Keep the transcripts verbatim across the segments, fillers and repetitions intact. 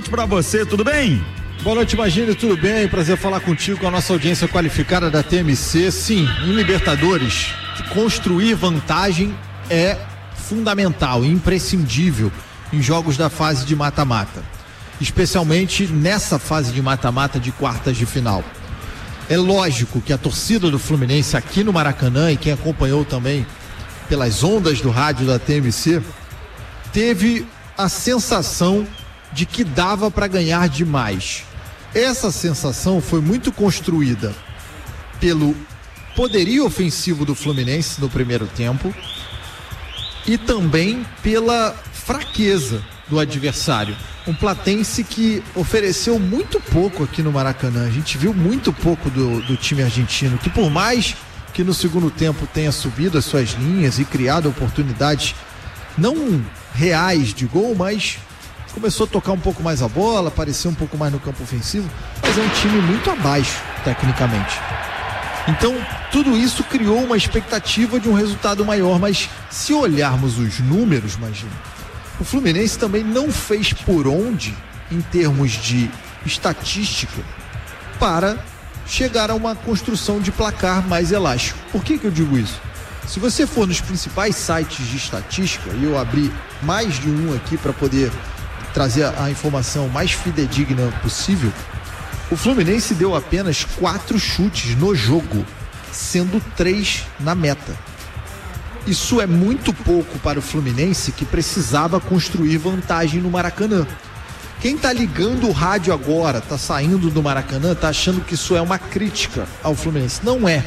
noite pra você, tudo bem? Boa noite, Magílio, tudo bem? Prazer falar contigo, com a nossa audiência qualificada da T M C. Sim, em Libertadores, construir vantagem é fundamental, imprescindível em jogos da fase de mata-mata, especialmente nessa fase de mata-mata de quartas de final. É lógico que a torcida do Fluminense aqui no Maracanã, e quem acompanhou também pelas ondas do rádio da T M C, teve a sensação de que dava para ganhar demais. Essa sensação foi muito construída pelo poderio ofensivo do Fluminense no primeiro tempo e também pela fraqueza do adversário. Um platense que ofereceu muito pouco aqui no Maracanã. A gente viu muito pouco do, do time argentino, que por mais que no segundo tempo tenha subido as suas linhas e criado oportunidades não reais de gol, mas começou a tocar um pouco mais a bola, apareceu um pouco mais no campo ofensivo, mas é um time muito abaixo tecnicamente. Então tudo isso criou uma expectativa de um resultado maior, mas se olharmos os números, imagina, o Fluminense também não fez por onde em termos de estatística para chegar a uma construção de placar mais elástico. Por que que eu digo isso? Se você for nos principais sites de estatística, e eu abri mais de um aqui para poder trazer a, a informação mais fidedigna possível, o Fluminense deu apenas quatro chutes no jogo, sendo três na meta. Isso é muito pouco para o Fluminense, que precisava construir vantagem no Maracanã. Quem tá ligando o rádio agora, tá saindo do Maracanã, tá achando que isso é uma crítica ao Fluminense. Não é.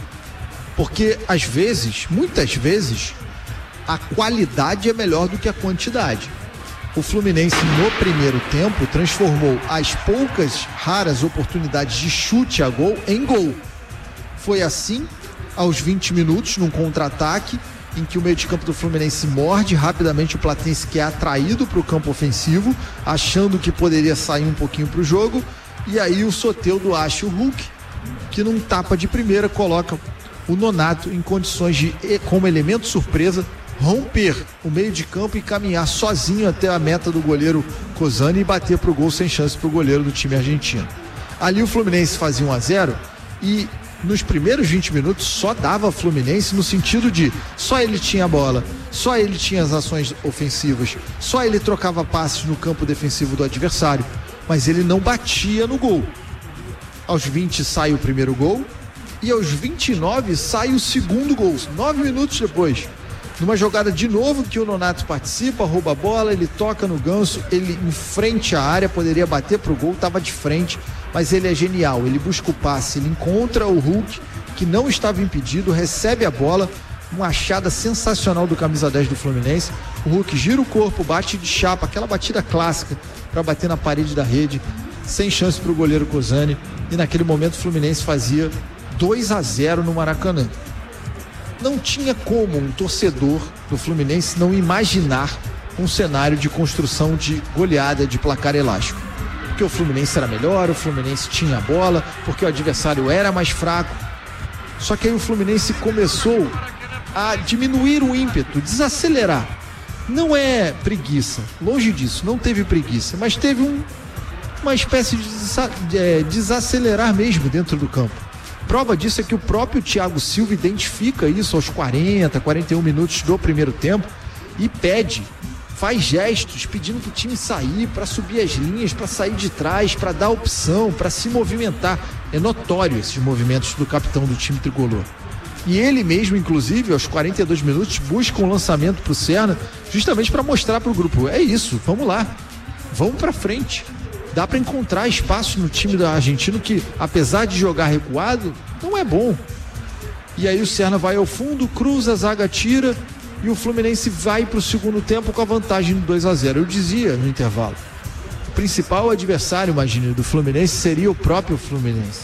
Porque às vezes, muitas vezes, a qualidade é melhor do que a quantidade. O Fluminense no primeiro tempo transformou as poucas raras oportunidades de chute a gol em gol. Foi assim aos vinte minutos, num contra-ataque em que o meio de campo do Fluminense morde rapidamente o platense, que é atraído para o campo ofensivo, achando que poderia sair um pouquinho para o jogo, e aí o Soteldo acha o Hulk, que num tapa de primeira coloca o Nonato em condições de, como elemento surpresa, romper o meio de campo e caminhar sozinho até a meta do goleiro Cozani e bater pro gol sem chance pro goleiro do time argentino. Ali o Fluminense fazia um a zero e nos primeiros vinte minutos só dava Fluminense, no sentido de só ele tinha a bola, só ele tinha as ações ofensivas, só ele trocava passes no campo defensivo do adversário, mas ele não batia no gol. Aos vinte sai o primeiro gol e aos vinte e nove sai o segundo gol, nove minutos depois. Numa jogada de novo que o Nonato participa, rouba a bola, ele toca no Ganso, ele em frente à área, poderia bater pro gol, estava de frente, mas ele é genial, ele busca o passe, ele encontra o Hulk, que não estava impedido, recebe a bola, uma achada sensacional do camisa dez do Fluminense, o Hulk gira o corpo, bate de chapa, aquela batida clássica para bater na parede da rede, sem chance pro goleiro Cozani, e naquele momento o Fluminense fazia dois a zero no Maracanã. Não tinha como um torcedor do Fluminense não imaginar um cenário de construção de goleada, de placar elástico. Porque o Fluminense era melhor, o Fluminense tinha a bola, porque o adversário era mais fraco. Só que aí o Fluminense começou a diminuir o ímpeto, desacelerar. Não é preguiça, longe disso, não teve preguiça, mas teve um, uma espécie de desa- de desacelerar mesmo dentro do campo. Prova disso é que o próprio Thiago Silva identifica isso aos quarenta, quarenta e um minutos do primeiro tempo e pede, faz gestos pedindo para o time sair, para subir as linhas, para sair de trás, para dar opção, para se movimentar. É notório esses movimentos do capitão do time tricolor. E ele mesmo, inclusive, aos quarenta e dois minutos, busca um lançamento para o Serna, justamente para mostrar para o grupo, é isso, vamos lá, vamos para frente. Dá para encontrar espaço no time da Argentina que, apesar de jogar recuado, não é bom. E aí o Serna vai ao fundo, cruza, a zaga tira e o Fluminense vai para o segundo tempo com a vantagem do dois a zero. Eu dizia no intervalo, o principal adversário, imagine, do Fluminense seria o próprio Fluminense.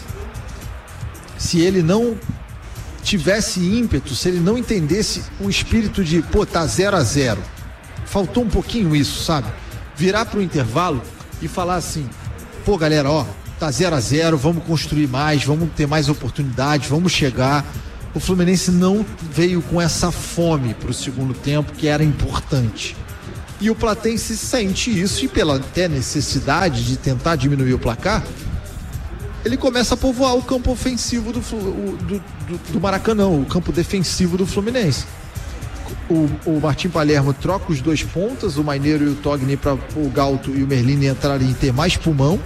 Se ele não tivesse ímpeto, se ele não entendesse um espírito de, pô, tá zero a zero. Faltou um pouquinho isso, sabe? Virar para o intervalo e falar assim, pô galera, ó, tá zero a zero, vamos construir mais, vamos ter mais oportunidades, vamos chegar. O Fluminense não veio com essa fome pro segundo tempo, que era importante. E o Platense sente isso e pela até necessidade de tentar diminuir o placar, ele começa a povoar o campo ofensivo do, do, do, do Maracanã, o campo defensivo do Fluminense. O, o Martim Palermo troca os dois pontas, o Maineiro e o Togni, para o Galto e o Merlini entrarem e ter mais pulmão.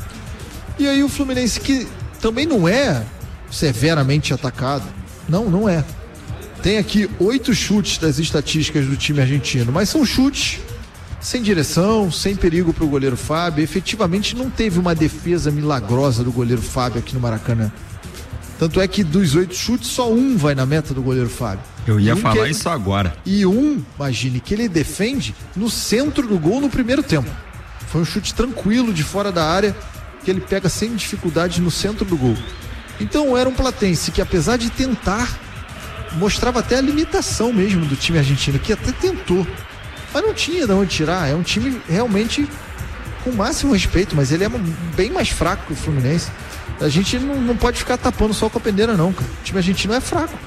E aí o Fluminense, que também não é severamente atacado, não, não é. Tem aqui oito chutes das estatísticas do time argentino, mas são chutes sem direção, sem perigo para o goleiro Fábio. Efetivamente não teve uma defesa milagrosa do goleiro Fábio aqui no Maracanã. Tanto é que dos oito chutes, só um vai na meta do goleiro Fábio. Eu ia um falar que, isso agora. E um, imagine, que ele defende no centro do gol no primeiro tempo. Foi um chute tranquilo de fora da área, que ele pega sem dificuldade no centro do gol. Então era um Platense que, apesar de tentar, mostrava até a limitação mesmo do time argentino, que até tentou, mas não tinha de onde tirar. É um time realmente com o máximo respeito, mas ele é bem mais fraco que o Fluminense. A gente não, não pode ficar tapando só com a peneira não, cara. O time argentino é fraco.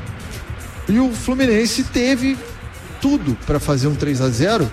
E o Fluminense teve tudo para fazer um três a zero,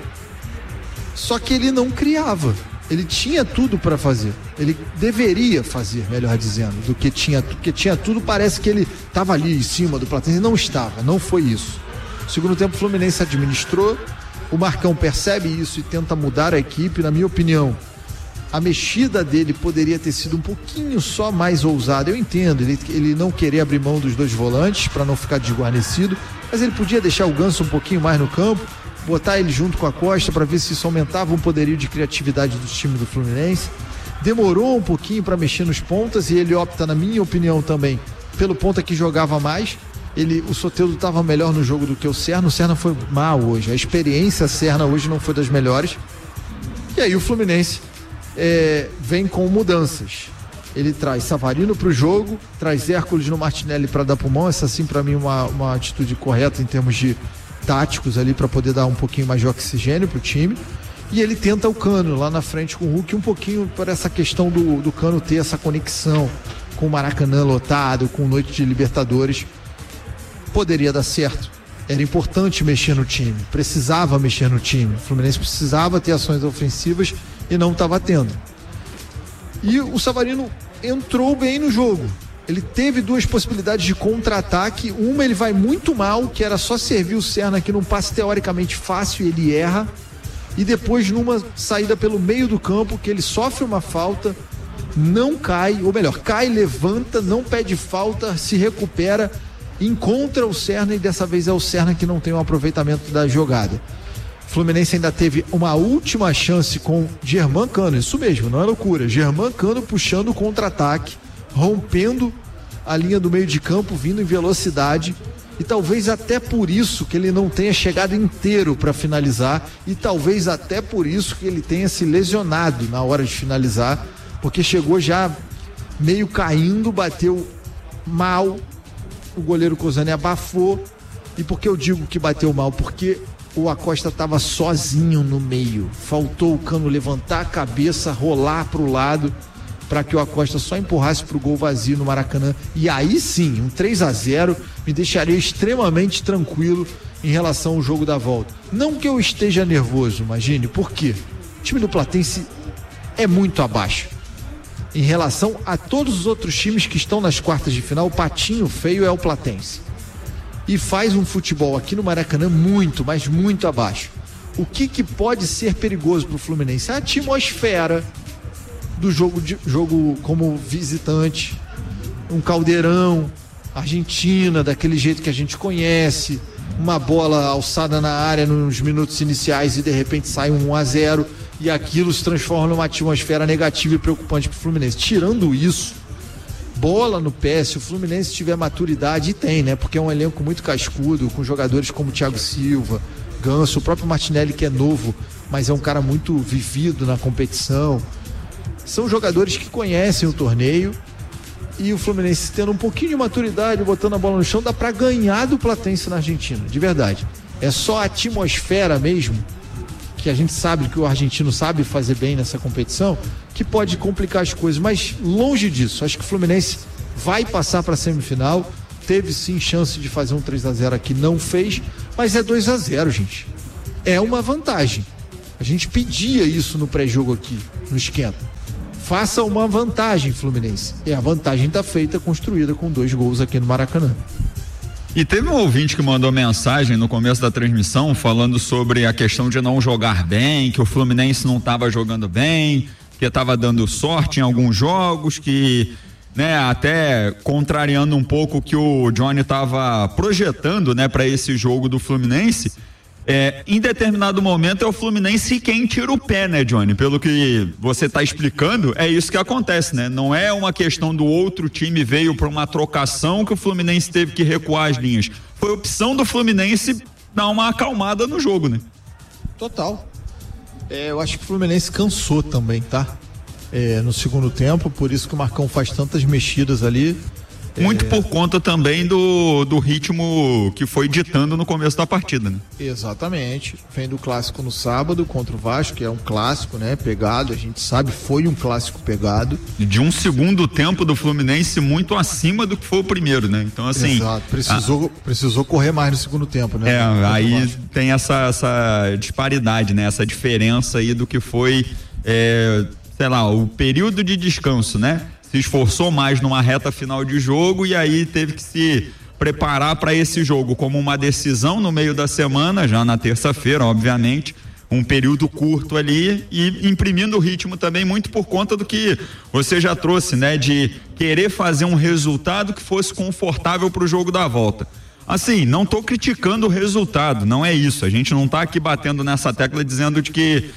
só que ele não criava. Ele tinha tudo para fazer. Ele deveria fazer, melhor dizendo, do que tinha, porque tinha tudo. Parece que ele estava ali em cima do Platense. Não estava, não foi isso. No segundo tempo o Fluminense administrou. O Marcão percebe isso e tenta mudar a equipe. Na minha opinião, a mexida dele poderia ter sido um pouquinho só mais ousada. Eu entendo, ele, ele não querer abrir mão dos dois volantes para não ficar desguarnecido, mas ele podia deixar o Ganso um pouquinho mais no campo, botar ele junto com a Costa para ver se isso aumentava um poderio de criatividade do time do Fluminense. Demorou um pouquinho para mexer nos pontas e ele opta, na minha opinião também, pelo ponta que jogava mais. Ele, o Soteldo estava melhor no jogo do que o Serna. O Serna foi mal hoje, a experiência Serna hoje não foi das melhores. E aí o Fluminense é, vem com mudanças. Ele traz Savarino para o jogo, traz Hércules no Martinelli para dar pulmão. Essa sim para mim uma, uma atitude correta em termos de táticos ali, para poder dar um pouquinho mais de oxigênio pro time. E ele tenta o Cano lá na frente com o Hulk, um pouquinho por essa questão do, do Cano ter essa conexão com o Maracanã lotado, com noite de Libertadores. Poderia dar certo. Era importante mexer no time, precisava mexer no time. O Fluminense precisava ter ações ofensivas e não estava tendo. E o Savarino entrou bem no jogo. Ele teve duas possibilidades de contra-ataque. Uma, ele vai muito mal, que era só servir o Serna aqui num passe teoricamente fácil e ele erra. E depois numa saída pelo meio do campo, que ele sofre uma falta, não cai, ou melhor, cai, levanta, não pede falta, se recupera, encontra o Serna e dessa vez é o Serna que não tem um aproveitamento da jogada. O Fluminense ainda teve uma última chance com Germán Cano, isso mesmo, não é loucura. Germán Cano puxando o contra-ataque, rompendo a linha do meio de campo, vindo em velocidade, e talvez até por isso que ele não tenha chegado inteiro para finalizar, e talvez até por isso que ele tenha se lesionado na hora de finalizar, porque chegou já meio caindo, bateu mal, o goleiro Cozani abafou. E por que eu digo que bateu mal? Porque o Acosta estava sozinho no meio, faltou o Cano levantar a cabeça, rolar para o lado, para que o Acosta só empurrasse para o gol vazio no Maracanã. E aí sim, um três a zero me deixaria extremamente tranquilo em relação ao jogo da volta. Não que eu esteja nervoso, imagine, por quê? O time do Platense é muito abaixo em relação a todos os outros times que estão nas quartas de final. O patinho feio é o Platense e faz um futebol aqui no Maracanã muito, mas muito abaixo. O que que pode ser perigoso para o Fluminense? A atmosfera do jogo, de, jogo como visitante, um caldeirão, Argentina, daquele jeito que a gente conhece, uma bola alçada na área nos minutos iniciais e de repente sai um um a zero e aquilo se transforma numa atmosfera negativa e preocupante para o Fluminense. Tirando isso, bola no pé, se o Fluminense tiver maturidade, e tem, né? Porque é um elenco muito cascudo, com jogadores como Thiago Silva, Ganso, o próprio Martinelli, que é novo, mas é um cara muito vivido na competição. São jogadores que conhecem o torneio, e o Fluminense tendo um pouquinho de maturidade, botando a bola no chão, dá para ganhar do Platense na Argentina, de verdade. É só a atmosfera mesmo, que a gente sabe que o argentino sabe fazer bem nessa competição, que pode complicar as coisas, mas longe disso. Acho que o Fluminense vai passar para a semifinal. Teve sim chance de fazer um três a zero aqui, não fez, mas é dois a zero, gente. É uma vantagem. A gente pedia isso no pré-jogo aqui, no esquenta. Faça uma vantagem, Fluminense. E a vantagem está feita, construída com dois gols aqui no Maracanã. E teve um ouvinte que mandou mensagem no começo da transmissão falando sobre a questão de não jogar bem, que o Fluminense não estava jogando bem, que estava dando sorte em alguns jogos, que, né, até contrariando um pouco o que o Johnny estava projetando, né, para esse jogo do Fluminense. É, em determinado momento é o Fluminense quem tira o pé, né, Johnny? Pelo que você está explicando, é isso que acontece, né? Não é uma questão do outro time veio para uma trocação que o Fluminense teve que recuar as linhas. Foi opção do Fluminense dar uma acalmada no jogo, né? Total. É, eu acho que o Fluminense cansou também, tá? É, no segundo tempo, por isso que o Marcão faz tantas mexidas ali. Muito é... por conta também do, do ritmo que foi ditando no começo da partida, né? Exatamente. Vem do clássico no sábado contra o Vasco, que é um clássico, né? Pegado, a gente sabe, foi um clássico pegado. De um segundo tempo do Fluminense muito acima do que foi o primeiro, né? Então, assim... Exato. Precisou, a... precisou correr mais no segundo tempo, né? É, aí tem essa, essa disparidade, né? Essa diferença aí do que foi, é, sei lá, o período de descanso, né? Se esforçou mais numa reta final de jogo e aí teve que se preparar para esse jogo como uma decisão no meio da semana, já na terça-feira, obviamente, um período curto ali e imprimindo o ritmo também muito por conta do que você já trouxe, né, de querer fazer um resultado que fosse confortável para o jogo da volta. Assim, não estou criticando o resultado, não é isso, a gente não está aqui batendo nessa tecla dizendo de que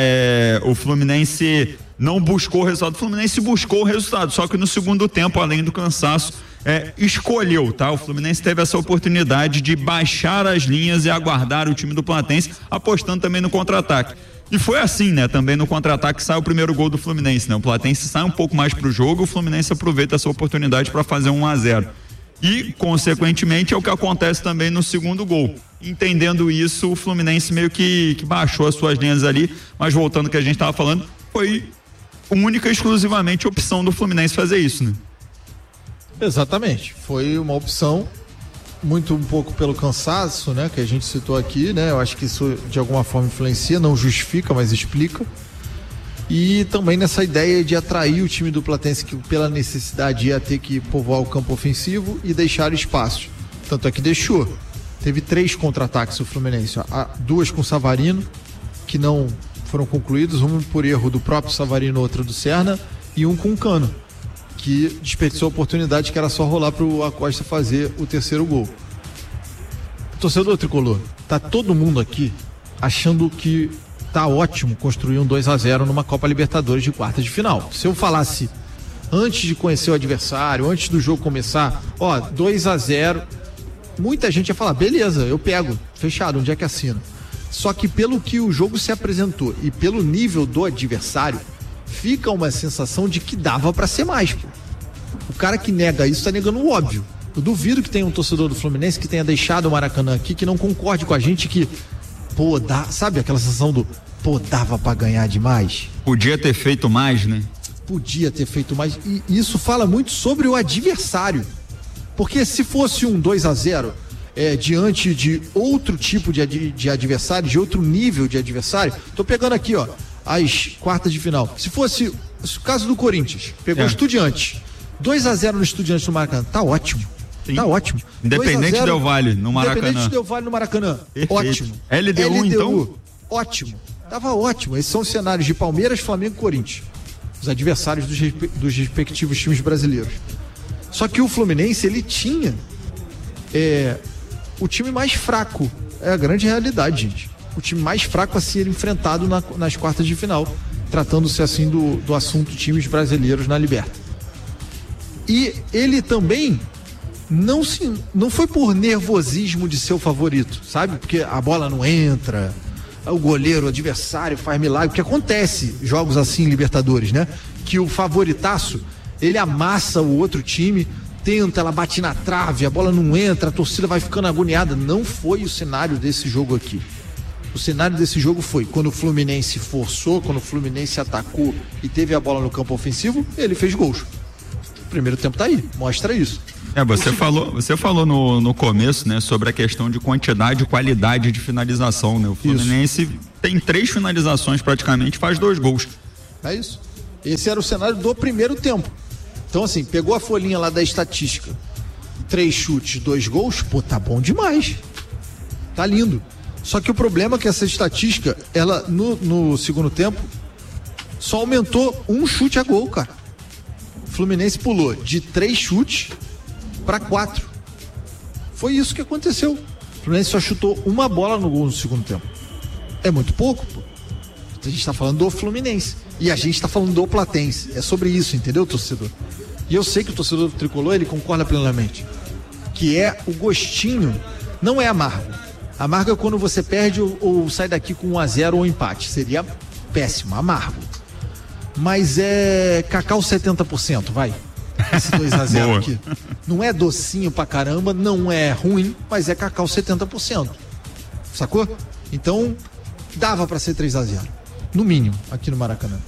é, o Fluminense não buscou o resultado. O Fluminense buscou o resultado, só que no segundo tempo, além do cansaço, é, escolheu, tá? O Fluminense teve essa oportunidade de baixar as linhas e aguardar o time do Platense, apostando também no contra-ataque. E foi assim, né? Também no contra-ataque sai o primeiro gol do Fluminense, né? O Platense sai um pouco mais pro jogo, o Fluminense aproveita essa oportunidade para fazer um a zero. E, consequentemente, é o que acontece também no segundo gol. Entendendo isso, o Fluminense meio que, que baixou as suas linhas ali, mas voltando ao que a gente estava falando, foi única e exclusivamente opção do Fluminense fazer isso, né? Exatamente, foi uma opção muito um pouco pelo cansaço, né, que a gente citou aqui, né, eu acho que isso de alguma forma influencia, não justifica, mas explica, e também nessa ideia de atrair o time do Platense que pela necessidade ia ter que povoar o campo ofensivo e deixar espaço, tanto é que deixou, teve três contra-ataques o Fluminense, ó, duas com o Savarino, que não foram concluídos, um por erro do próprio Savarino, outra do Serna, e um com o Cano, que desperdiçou a oportunidade que era só rolar pro Acosta fazer o terceiro gol. Torcedor tricolor, tá todo mundo aqui achando que tá ótimo construir um dois a zero numa Copa Libertadores de quartas de final. Se eu falasse antes de conhecer o adversário, antes do jogo começar, ó, dois a zero, muita gente ia falar, beleza, eu pego, fechado, onde é que assina? Só que pelo que o jogo se apresentou e pelo nível do adversário, fica uma sensação de que dava pra ser mais, pô. O cara que nega isso tá negando o óbvio. Eu duvido que tenha um torcedor do Fluminense que tenha deixado o Maracanã aqui, que não concorde com a gente que, pô, dá, sabe aquela sensação do, pô, dava pra ganhar demais? Podia ter feito mais, né? Podia ter feito mais, e isso fala muito sobre o adversário. Porque se fosse um dois a zero, É, diante de outro tipo de, de adversário, de outro nível de adversário, tô pegando aqui, ó, as quartas de final. Se fosse o caso do Corinthians, pegou o é. Estudiantes, dois a zero no Estudiantes no Maracanã, tá ótimo. Sim. Tá ótimo. Independente Del Valle no Maracanã. Independente Del Valle no Maracanã. Perfeito. Ótimo. L D U, L D U então? Ótimo. Tava ótimo. Esses são os cenários de Palmeiras, Flamengo e Corinthians. Os adversários dos, dos respectivos times brasileiros. Só que o Fluminense, ele tinha é, o time mais fraco. É a grande realidade, gente. O time mais fraco a ser enfrentado na, nas quartas de final, tratando-se assim do, do assunto times brasileiros na Liberta. E ele também não, se, não foi por nervosismo de seu favorito, sabe? Porque a bola não entra, o goleiro, o adversário faz milagre, porque acontece jogos assim em Libertadores, né? Que o favoritaço, ele amassa o outro time, tenta, ela bate na trave, a bola não entra, a torcida vai ficando agoniada. Não foi o cenário desse jogo aqui. O cenário desse jogo foi quando o Fluminense forçou, quando o Fluminense atacou e teve a bola no campo ofensivo, ele fez gols. primeiro tempo tá aí, mostra isso. É, você falou, você falou no, no começo, né, sobre a questão de quantidade e qualidade de finalização, né? O Fluminense isso. tem três finalizações praticamente, faz dois gols. É isso. Esse era o cenário do primeiro tempo. Então, assim, pegou a folhinha lá da estatística. Três chutes, dois gols, pô, tá bom demais. Tá lindo. Só que o problema é que essa estatística, ela, no, no segundo tempo, só aumentou um chute a gol, cara. O Fluminense pulou de três chutes para quatro. Foi isso que aconteceu. O Fluminense só chutou uma bola no gol no segundo tempo. É muito pouco, pô. A gente tá falando do Fluminense. E a gente tá falando do Platense. É sobre isso, entendeu, torcedor? E eu sei que o torcedor do Tricolor, ele concorda plenamente. Que é o gostinho, não é amargo. Amargo é quando você perde ou, ou sai daqui com um a zero ou empate. Seria péssimo, amargo. Mas é cacau setenta por cento, vai. Esse dois a zero aqui. Não é docinho pra caramba, não é ruim, mas é cacau setenta por cento. Sacou? Então, dava pra ser três a zero. No mínimo, aqui no Maracanã.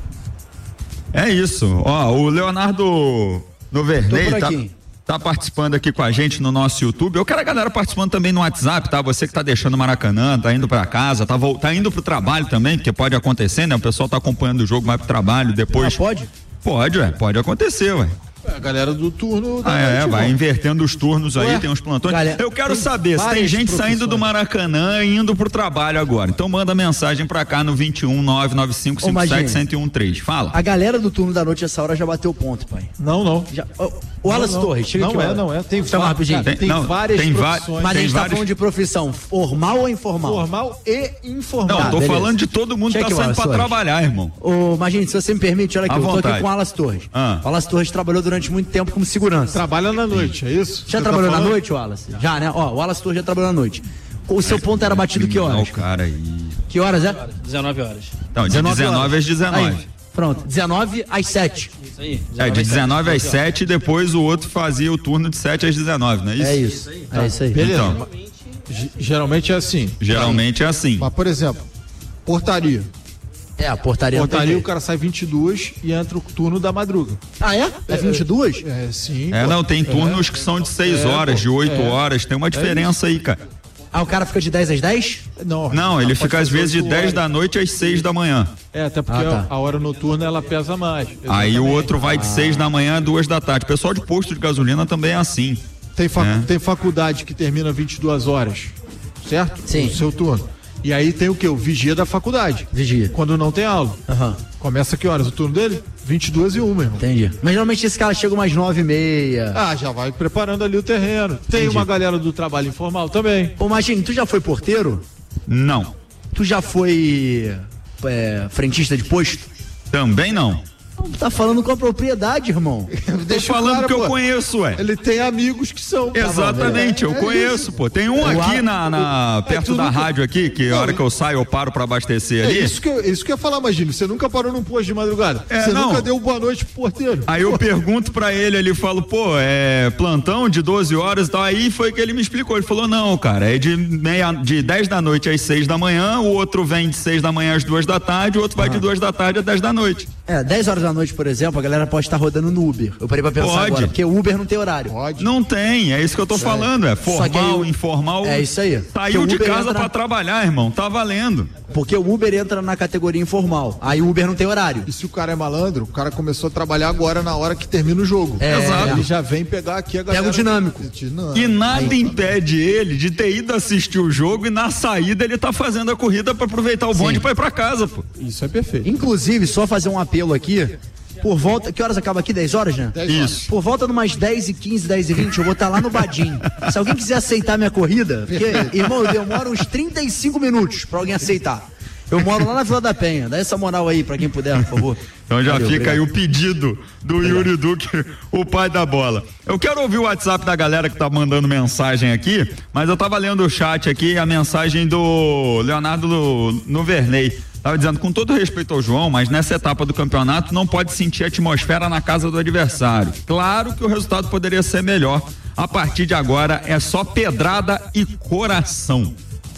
É isso. Ó, o Leonardo Noverney tá, tá participando aqui com a gente no nosso YouTube. Eu quero a galera participando também no WhatsApp, tá? Você que tá deixando o Maracanã, tá indo pra casa, tá, tá indo pro trabalho também, porque pode acontecer, né? O pessoal tá acompanhando o jogo, vai pro trabalho, depois... Ah, pode? Pode, ué, pode acontecer, ué. A galera do turno da ah, é, vai vão. invertendo os turnos aí, Ué? tem uns plantões. Galera, eu quero saber se tem gente saindo do Maracanã e indo pro trabalho agora. Então manda mensagem pra cá no vinte e um, nove nove cinco, cinco sete, zero um três. Fala. A galera do turno da noite essa hora já bateu ponto, pai. Não, não. Já, oh, o Wallace Torres, chega não aqui. Não é, não é. Tem, então, rapidinho. Tem, tem não, várias tem profissões. Mas tem a gente vários... tá falando de profissão formal ou informal? Formal e informal. Não, tá, tô beleza. falando de todo mundo que tá saindo pra Torres. trabalhar, irmão. Ô, mas gente, se você me permite, olha aqui, à eu tô vontade. aqui com o Wallace Torres. Ah. O Wallace Torres trabalhou durante muito tempo como segurança. Trabalha na noite, é isso? Já trabalhou tá na noite, Wallace? Já, né? Ó, o Wallace Torres já trabalhou na noite. O seu ponto era batido que horas? O cara aí. Que horas é? dezenove horas. Então, de dezenove às dezenove. Aí, pronto, dezenove às sete. Isso aí. É, de dezenove às sete e depois o outro fazia o turno de sete às dezenove, não é isso? É isso. É isso aí. Beleza. Então, geralmente é assim. Geralmente é assim. Mas, por exemplo, portaria. É, a portaria. Portaria o cara sai vinte e duas e entra o turno da madruga. Ah, é? É vinte e duas? É, sim. É, pô. não, tem turnos é, que são de seis é, horas, de oito é, horas, tem uma diferença aí, cara. Ah, o cara fica de dez às dez? Não, Não, ele fica às vezes de dez da noite às seis da manhã. É, até porque Ah, tá. a hora noturna ela pesa mais. Aí o Exatamente. outro vai de seis da manhã a duas da tarde. O pessoal de posto de gasolina também é assim. Tem, fac... É. tem faculdade que termina vinte e duas horas, certo? Sim. O seu turno. E aí tem o quê? O vigia da faculdade. Vigia. Quando não tem aula. Aham. Começa que horas o turno dele? vinte e duas e uma, irmão. Entendi. Mas geralmente esse cara chega umas nove e meia. Ah, já vai preparando ali o terreno. Tem Entendi. uma galera do trabalho informal também. Ô, Martins, tu já foi porteiro? Não. Tu já foi é, frentista de posto? Também não. Tu tá falando com a propriedade, irmão. Tô falando cara, que eu pô. conheço, ué. Ele tem amigos que são. Exatamente, eu É conheço, isso. pô. Tem um O aqui ar- na, na- É perto tudo da que- rádio aqui, que a Não, hora que eu saio eu paro pra abastecer É ali. isso que, eu, isso que eu ia falar, imagina. Você nunca parou num posto de madrugada. É, você não. nunca deu boa noite pro porteiro. Aí eu pergunto pra ele, ele fala, pô, é plantão de doze horas e tal. Aí foi que ele me explicou. Ele falou, não, cara, é de, meia, de dez da noite às seis da manhã, o outro vem de seis da manhã às duas da tarde, o outro vai de duas da tarde às dez da noite. É, dez horas da noite, por exemplo, a galera pode estar rodando no Uber. Eu parei pra pensar Pode. agora, porque o Uber não tem horário. Pode. Não tem, é isso que eu tô falando, é Só que formal, aí- informal. É isso aí. Saiu Porque de o Uber casa entra- pra trabalhar, irmão, tá valendo. Porque o Uber entra na categoria informal. Aí o Uber não tem horário. E se o cara é malandro, o cara começou a trabalhar agora na hora que termina o jogo. É, Exato. Ele já vem pegar aqui a galera. Pega o dinâmico. Dinâmico. E nada impede ele de ter ido assistir o jogo e na saída ele tá fazendo a corrida pra aproveitar o bonde Sim. pra ir pra casa, pô. Isso é perfeito. Inclusive, só fazer um apelo aqui. Por volta. Que horas acaba aqui? dez horas, né? dez horas. Isso. Por volta de umas dez e quinze, dez e vinte, eu vou estar lá no Badim. Se alguém quiser aceitar minha corrida, porque, irmão, eu demoro uns trinta e cinco minutos pra alguém aceitar. Eu moro lá na Vila da Penha. Dá essa moral aí pra quem puder, por favor. Então já Valeu, fica obrigado. aí o pedido do Yuri Duque, o pai da bola. Eu quero ouvir o WhatsApp da galera que tá mandando mensagem aqui, mas eu tava lendo o chat aqui, a mensagem do Leonardo Noverney. Tava dizendo, com todo respeito ao João, mas nessa etapa do campeonato não pode sentir a atmosfera na casa do adversário. Claro que o resultado poderia ser melhor. A partir de agora é só pedrada e coração.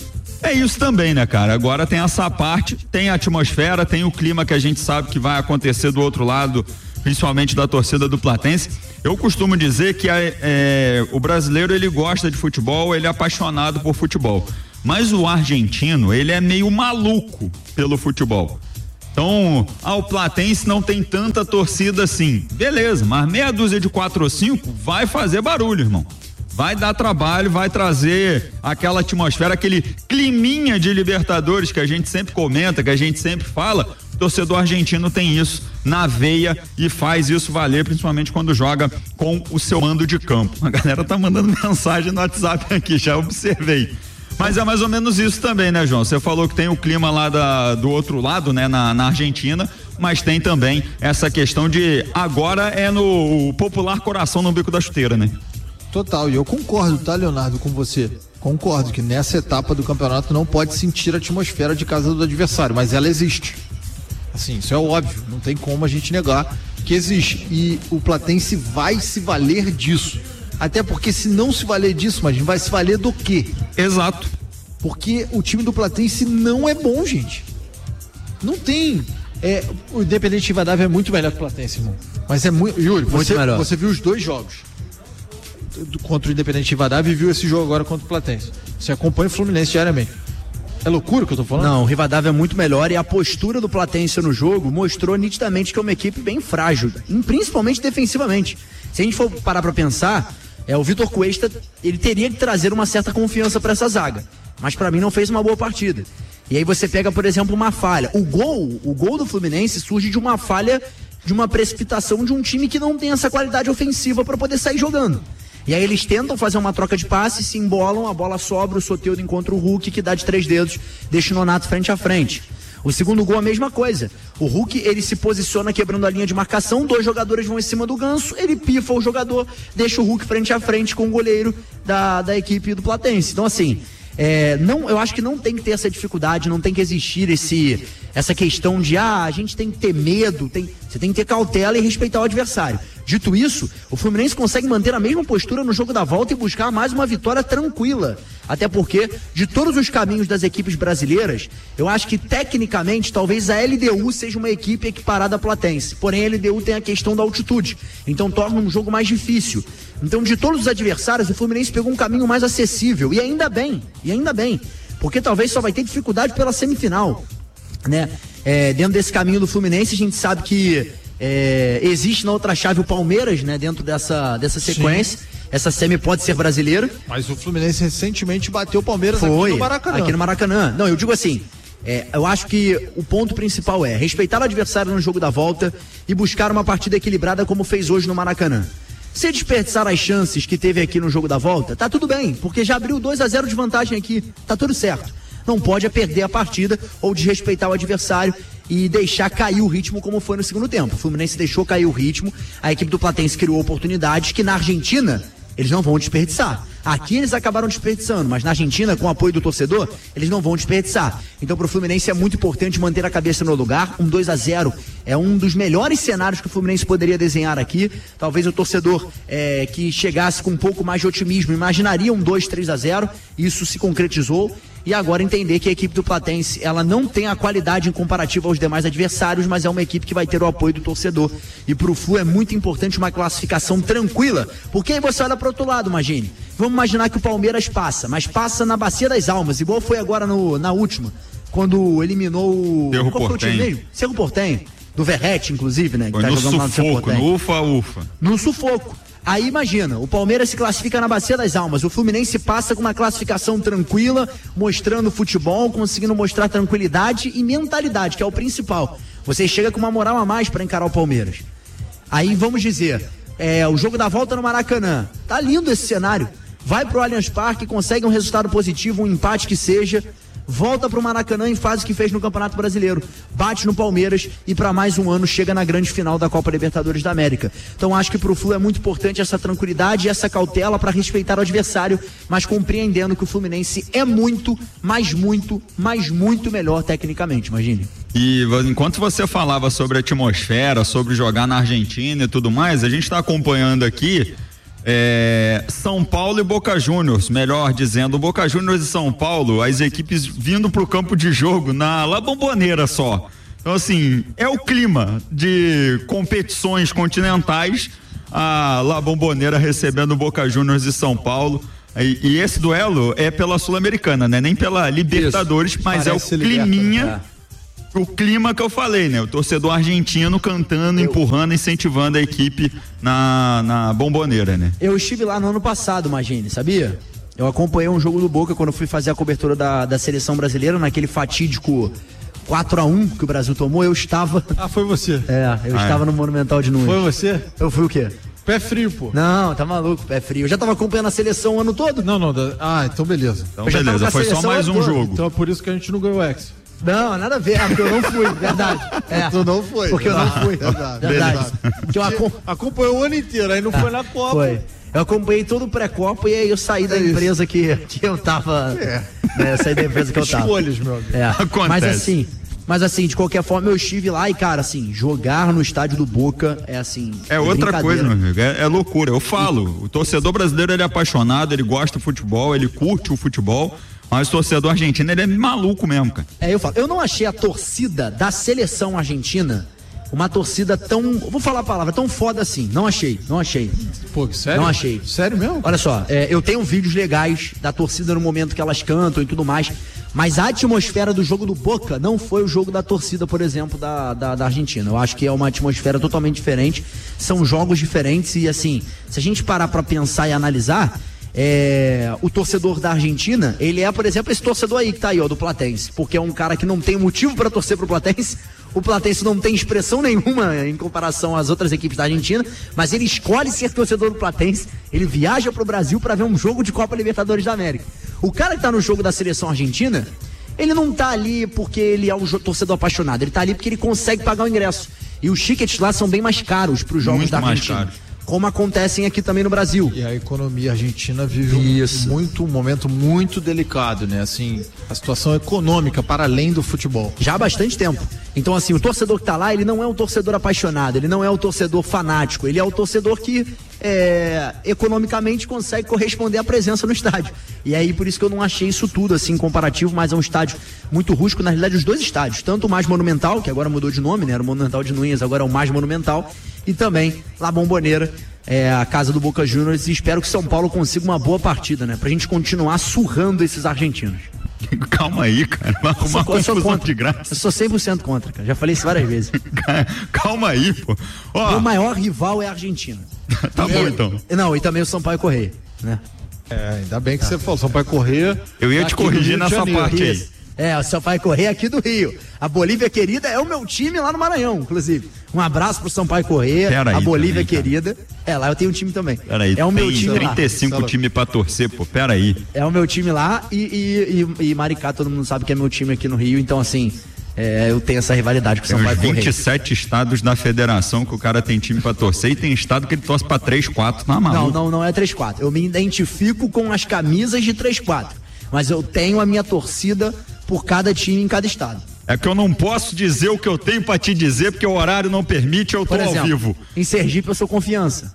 É isso também, né, cara? Agora tem essa parte, tem a atmosfera, tem o clima que a gente sabe que vai acontecer do outro lado principalmente da torcida do Platense. Eu costumo dizer que é, é, o brasileiro ele gosta de futebol, ele é apaixonado por futebol, mas o argentino ele é meio maluco pelo futebol. Então, ah, o Platense não tem tanta torcida assim, beleza, mas meia dúzia de quatro ou cinco vai fazer barulho, irmão. Vai dar trabalho, vai trazer aquela atmosfera, aquele climinha de Libertadores que a gente sempre comenta, que a gente sempre fala. O torcedor argentino tem isso na veia e faz isso valer, principalmente quando joga com o seu mando de campo. A galera tá mandando mensagem no WhatsApp aqui, já observei. Mas é mais ou menos isso também, né, João? Você falou que tem o clima lá da, do outro lado, né, na, na Argentina, mas tem também essa questão de agora é no popular coração no bico da chuteira, né? Total, e eu concordo, tá, Leonardo, com você. Concordo que nessa etapa do campeonato não pode sentir a atmosfera de casa do adversário, mas ela existe. Assim, isso é óbvio, não tem como a gente negar que existe. E o Platense vai se valer disso. Até porque se não se valer disso, mas vai se valer do quê? Exato. Porque o time do Platense não é bom, gente. Não tem. É, o Independente Rivadavia é muito melhor que o Platense, irmão. Mas é muito. Yuri, muito você, melhor. Você viu os dois jogos contra o Independente Rivadavia e viu esse jogo agora contra o Platense. Você acompanha o Fluminense diariamente. É loucura o que eu tô falando? Não, o Rivadavia é muito melhor e a postura do Platense no jogo mostrou nitidamente que é uma equipe bem frágil, principalmente defensivamente. Se a gente for parar pra pensar, é, o Vitor Cuesta, ele teria que trazer uma certa confiança pra essa zaga, mas pra mim não fez uma boa partida. E aí você pega, por exemplo, uma falha. O gol, o gol do Fluminense surge de uma falha, de uma precipitação de um time que não tem essa qualidade ofensiva pra poder sair jogando. E aí eles tentam fazer uma troca de passes, se embolam, a bola sobra, o Soteldo encontra o Hulk, que dá de três dedos, deixa o Nonato frente a frente. O segundo gol a mesma coisa. O Hulk, ele se posiciona quebrando a linha de marcação, dois jogadores vão em cima do Ganso, ele pifa o jogador, deixa o Hulk frente a frente com o goleiro da, da equipe do Platense. Então assim, é, não, eu acho que não tem que ter essa dificuldade, não tem que existir esse, essa questão de, ah, a gente tem que ter medo, tem, você tem que ter cautela e respeitar o adversário. Dito isso, o Fluminense consegue manter a mesma postura no jogo da volta e buscar mais uma vitória tranquila. Até porque, de todos os caminhos das equipes brasileiras, eu acho que tecnicamente, talvez a L D U seja uma equipe equiparada à Platense. Porém, a L D U tem a questão da altitude, então torna um jogo mais difícil. Então, de todos os adversários, o Fluminense pegou um caminho mais acessível. E ainda bem, e ainda bem, porque talvez só vai ter dificuldade pela semifinal, né? É, dentro desse caminho do Fluminense, a gente sabe que É, existe na outra chave o Palmeiras, né, dentro dessa, dessa sequência. Sim. Essa semi pode ser brasileira. Mas o Fluminense recentemente bateu o Palmeiras Foi, aqui no Maracanã. Aqui no Maracanã. Não, eu digo assim, é, eu acho que o ponto principal é respeitar o adversário no jogo da volta e buscar uma partida equilibrada como fez hoje no Maracanã. Se desperdiçar as chances que teve aqui no jogo da volta, tá tudo bem, porque já abriu dois a zero de vantagem aqui, tá tudo certo. Não pode é perder a partida ou desrespeitar o adversário e deixar cair o ritmo como foi no segundo tempo. O Fluminense deixou cair o ritmo, a equipe do Platense criou oportunidades que na Argentina eles não vão desperdiçar. Aqui eles acabaram desperdiçando, mas na Argentina, com o apoio do torcedor, eles não vão desperdiçar. Então pro Fluminense é muito importante manter a cabeça no lugar. Um dois a zero é um dos melhores cenários que o Fluminense poderia desenhar aqui. Talvez o torcedor é, que chegasse com um pouco mais de otimismo imaginaria um dois, três a zero. Isso se concretizou. E agora entender que a equipe do Platense, ela não tem a qualidade em comparativa aos demais adversários, mas é uma equipe que vai ter o apoio do torcedor. E pro Flu é muito importante uma classificação tranquila, porque aí você olha pro outro lado, imagine. Vamos imaginar que o Palmeiras passa, mas passa na Bacia das Almas, igual foi agora no, na última, quando eliminou o... Cerro Qual foi o time mesmo? Cerro Portenho, do Verrete, inclusive, né? Que foi tá no jogando lá no Cerro sufoco, Portenho. no ufa-ufa. No sufoco. Aí imagina, o Palmeiras se classifica na Bacia das Almas, o Fluminense passa com uma classificação tranquila, mostrando futebol, conseguindo mostrar tranquilidade e mentalidade, que é o principal. Você chega com uma moral a mais para encarar o Palmeiras. Aí vamos dizer, é, o jogo da volta no Maracanã, tá lindo esse cenário. Vai pro Allianz Parque, consegue um resultado positivo, um empate que seja, volta pro Maracanã e faz o que fez no Campeonato Brasileiro, bate no Palmeiras e para mais um ano chega na grande final da Copa Libertadores da América. Então acho que pro Flu é muito importante essa tranquilidade e essa cautela para respeitar o adversário, mas compreendendo que o Fluminense é muito, mas muito, mas muito melhor tecnicamente, imagine. E enquanto você falava sobre a atmosfera, sobre jogar na Argentina e tudo mais, a gente está acompanhando aqui É, São Paulo e Boca Juniors, melhor dizendo, Boca Juniors e São Paulo, as equipes vindo pro campo de jogo na La Bombonera só, Então, assim, é o clima de competições continentais, a La Bombonera recebendo o Boca Juniors de São Paulo. E, e esse duelo é pela Sul-Americana, né? Nem pela Libertadores, Isso, mas é o climinha, é. o clima que eu falei, né? O torcedor argentino cantando, eu... empurrando, incentivando a equipe na, na Bombonera, né? Eu estive lá no ano passado, imagine, sabia? Eu acompanhei um jogo do Boca quando eu fui fazer a cobertura da, da seleção brasileira, naquele fatídico quatro a um que o Brasil tomou, eu estava... Ah, foi você? É, eu ah, estava é. no Monumental de Nunes. Foi você? Eu fui o quê? Pé frio, pô. Não, tá maluco, pé frio. Eu já tava acompanhando a seleção o ano todo. Não, não. Da... Ah, então beleza. Então beleza, foi só mais um todo. jogo. Então é por isso que a gente não ganhou o X. Não, nada a ver, ah, porque eu não fui, verdade. É. Tu não foi. Porque eu não fui. Verdade. verdade. Porque eu acom... acompanhou o ano inteiro, aí não ah, foi na Copa. Foi. Eu acompanhei todo o pré-Copa e aí eu saí é da empresa que, que eu tava. É. Né, saí da empresa que eu tava. Escolhas, meu amigo. É. Mas assim. Mas assim, de qualquer forma, eu estive lá e, cara, assim, jogar no estádio do Boca é assim. É outra coisa, meu amigo. É, é loucura. Eu falo, o torcedor brasileiro ele é apaixonado, ele gosta do futebol, ele curte o futebol. Mas o torcedor argentino, ele é maluco mesmo, cara. É, eu falo, eu não achei a torcida da seleção argentina uma torcida tão, vou falar a palavra, tão foda assim. Não achei, não achei. Pô, sério? Não achei. Sério mesmo? Olha só, é, eu tenho vídeos legais da torcida no momento que elas cantam e tudo mais, mas a atmosfera do jogo do Boca não foi o jogo da torcida, por exemplo, da, da, da Argentina. Eu acho que é uma atmosfera totalmente diferente, são jogos diferentes e assim, se a gente parar pra pensar e analisar, é, o torcedor da Argentina, ele é, por exemplo, esse torcedor aí que tá aí, ó, do Platense, porque é um cara que não tem motivo pra torcer pro Platense. O Platense não tem expressão nenhuma em comparação às outras equipes da Argentina, mas ele escolhe ser torcedor do Platense, ele viaja pro Brasil para ver um jogo de Copa Libertadores da América. O cara que tá no jogo da seleção argentina, ele não tá ali porque ele é um torcedor apaixonado, ele tá ali porque ele consegue pagar o ingresso. E os tickets lá são bem mais caros pros jogos Muito da Argentina. Mais caros. Como acontecem aqui também no Brasil. E a economia argentina vive um, muito, um momento muito delicado, né? Assim, a situação econômica para além do futebol. Já há bastante tempo. Então, assim, o torcedor que tá lá, ele não é um torcedor apaixonado, ele não é um torcedor fanático, ele é o torcedor que é, economicamente consegue corresponder à presença no estádio. E aí, por isso que eu não achei isso tudo, assim, comparativo, mas é um estádio muito rústico, na realidade, os dois estádios, tanto o mais monumental, que agora mudou de nome, né? Era o Monumental de Nunes, agora é o mais monumental, e também La Bombonera, é, a casa do Boca Juniors, e espero que São Paulo consiga uma boa partida, né? Pra gente continuar surrando esses argentinos. Calma aí, cara. Vai arrumar uma confusão de graça. Eu sou cem por cento contra, cara. Já falei isso várias vezes. Calma aí, pô. Ó, o maior rival é a Argentina. Tá e, bom, então. Não, e também o Sampaio Corrêa, né? É, ainda bem que ah. você falou, Sampaio Corrêa. Eu ia te corrigir nessa parte aí. É, o Sampaio Corrêa aqui do Rio. A Bolívia querida é o meu time lá no Maranhão, inclusive. Um abraço pro Sampaio Corrêa, Pera a aí Bolívia também, querida. É, lá eu tenho um time também. Peraí, é o meu time trinta e cinco times pra torcer, pô, peraí. É o meu time lá e, e, e, e Maricá, todo mundo sabe que é meu time aqui no Rio, então assim, é, eu tenho essa rivalidade com o Sampaio Corrêa. Tem vinte e sete estados da federação que o cara tem time pra torcer e tem estado que ele torce pra três, quatro, tá maluco? Não, não, não é três, quatro. Eu me identifico com as camisas de três, quatro, mas eu tenho a minha torcida por cada time em cada estado. É que eu não posso dizer o que eu tenho pra te dizer, porque o horário não permite, eu tô Por exemplo, ao vivo. Em Sergipe eu sou Confiança.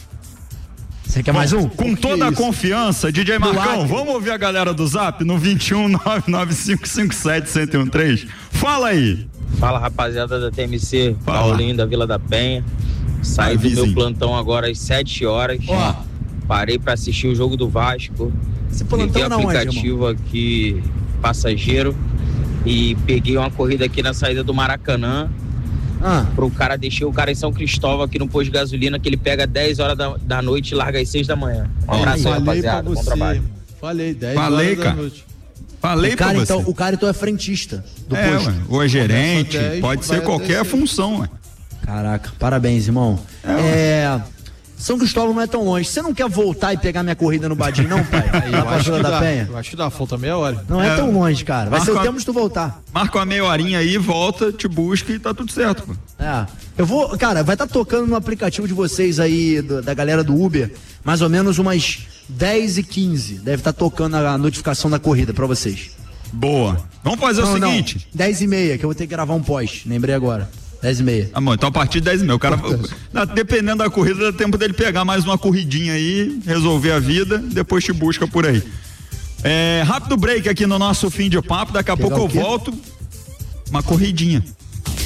Você quer Bom, mais um? Com toda a confiança, D J Marcão, vamos ouvir a galera do Zap no vinte e um, nove nove cinco cinco sete, sete um três. Fala aí. Fala, rapaziada da T M C, Fala. Paulinho da Vila da Penha. Saí do meu plantão agora às sete horas. Ó. Parei pra assistir o jogo do Vasco. Esse plantão não, aplicativo onde, aqui, passageiro. E peguei uma corrida aqui na saída do Maracanã. Ah. Pro cara, deixei o cara em São Cristóvão aqui no posto de gasolina, que ele pega dez horas da, da noite e larga às seis da manhã. Um abraço aí, rapaziada. Bom trabalho. Falei, dez Falei, horas cara. da noite. Falei o cara, pra então, você. O cara então é frentista do é, posto. Ué, ou é gerente, dez, pode ser qualquer descer. função, ué. Caraca, parabéns, irmão. É, é... São Cristóvão não é tão longe. Você não quer voltar e pegar minha corrida no Badinho, não, pai? Aí, eu, acho da Penha. eu acho que dá, falta meia hora. Não é, é tão longe, cara. Vai ser o tempo de tu voltar. Marca uma meia horinha aí, volta, te busca e tá tudo certo, pô. É. Eu vou, cara, vai estar tá tocando no aplicativo de vocês aí, do, da galera do Uber, mais ou menos umas dez e quinze. Deve estar tá tocando a notificação da corrida pra vocês. Boa. Vamos fazer não, o seguinte. Não, dez e meia, que eu vou ter que gravar um pós. Lembrei agora. dez e meia. Ah, bom, então a partir de dez e meia. O cara, dependendo da corrida, dá tempo dele pegar mais uma corridinha aí, resolver a vida, depois te busca por aí. É, rápido break aqui no nosso fim de papo, daqui a Pegar pouco eu volto. Uma corridinha.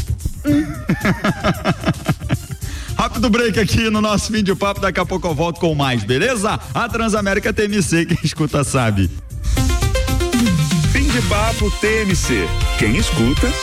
Rápido break aqui no nosso fim de papo, daqui a pouco eu volto com mais, beleza? A Transamérica T M C, quem escuta sabe. Fim de papo T M C, quem escuta